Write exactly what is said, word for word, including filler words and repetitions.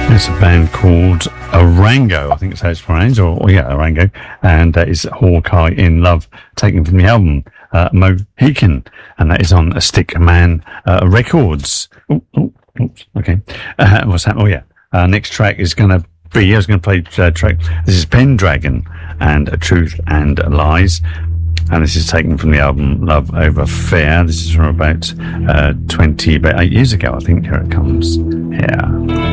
It's a band called Orango, I think it's how it's pronounced, or, or yeah, Orango, and that is Hawkeye in Love, taken from the album uh, Mohican, and that is on Stick Man uh, Records. Oh, oh, oops, okay. Uh, what's that? Oh yeah. Uh, next track is going to be, I was going to play uh, track. This is Pendragon and uh, Truth and Lies. And this is taken from the album Love Over Fear. This is from about uh, twenty, about eight years ago, I think. Here it comes. Here.